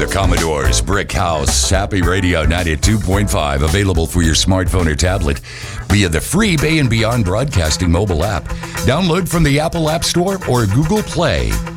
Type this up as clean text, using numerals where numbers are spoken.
Commodore's Brick House, Happy Radio 92.5, available for your smartphone or tablet via the free Bay and Beyond Broadcasting mobile app. Download from the Apple App Store or Google Play.